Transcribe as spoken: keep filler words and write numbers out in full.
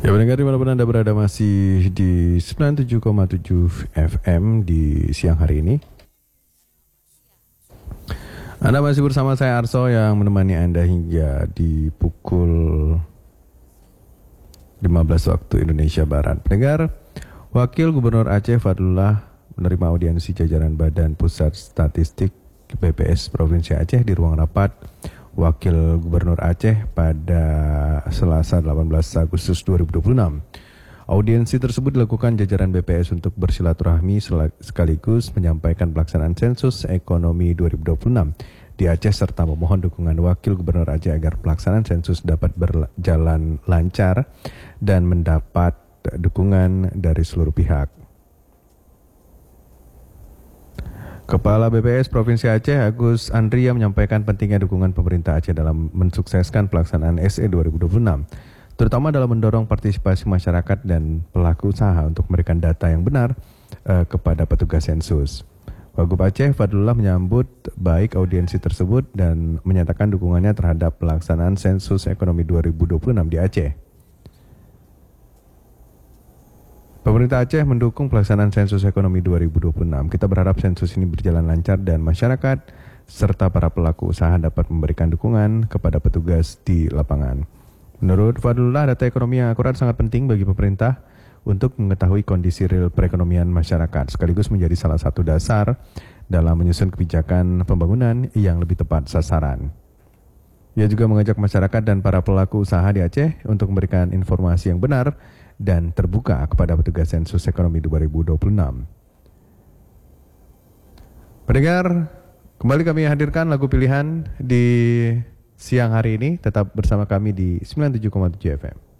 Ya pendengar dimanapun Anda berada masih di sembilan puluh tujuh koma tujuh F M di siang hari ini. Anda masih bersama saya Arso yang menemani Anda hingga di pukul lima belas waktu Indonesia Barat. Pendengar, Wakil Gubernur Aceh Fadlullah menerima audiensi jajaran Badan Pusat Statistik B P S Provinsi Aceh di ruang rapat Wakil Gubernur Aceh pada Selasa delapan belas Agustus dua ribu dua puluh enam. Audiensi tersebut dilakukan jajaran B P S untuk bersilaturahmi sekaligus menyampaikan pelaksanaan sensus ekonomi dua ribu dua puluh enam di Aceh serta memohon dukungan Wakil Gubernur Aceh agar pelaksanaan sensus dapat berjalan lancar dan mendapat dukungan dari seluruh pihak. Kepala B P S Provinsi Aceh Agus Andria menyampaikan pentingnya dukungan pemerintah Aceh dalam mensukseskan pelaksanaan S E dua ribu dua puluh enam, terutama dalam mendorong partisipasi masyarakat dan pelaku usaha untuk memberikan data yang benar uh, kepada petugas sensus. Wagub Aceh Fadlullah menyambut baik audiensi tersebut dan menyatakan dukungannya terhadap pelaksanaan sensus ekonomi dua ribu dua puluh enam di Aceh. Pemerintah Aceh mendukung pelaksanaan sensus ekonomi dua ribu dua puluh enam. Kita berharap sensus ini berjalan lancar dan masyarakat serta para pelaku usaha dapat memberikan dukungan kepada petugas di lapangan. Menurut Fadlullah, data ekonomi yang akurat sangat penting bagi pemerintah untuk mengetahui kondisi real perekonomian masyarakat, sekaligus menjadi salah satu dasar dalam menyusun kebijakan pembangunan yang lebih tepat sasaran. Ia juga mengajak masyarakat dan para pelaku usaha di Aceh untuk memberikan informasi yang benar dan terbuka kepada petugas sensus ekonomi dua ribu dua puluh enam. Pendengar, kembali kami hadirkan lagu pilihan di siang hari ini. Tetap bersama kami di sembilan puluh tujuh koma tujuh F M.